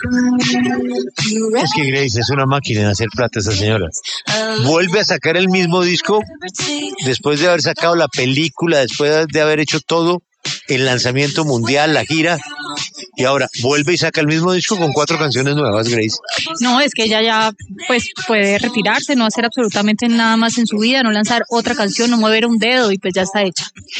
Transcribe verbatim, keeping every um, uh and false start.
Es que Grace es una máquina de hacer plata esa señora. Vuelve a sacar el mismo disco después de haber sacado la película, después de haber hecho todo, el lanzamiento mundial, la gira, y ahora vuelve y saca el mismo disco con cuatro canciones nuevas, Grace. No, es que ella ya pues puede retirarse, no hacer absolutamente nada más en su vida, no lanzar otra canción, no mover un dedo y pues ya está hecha.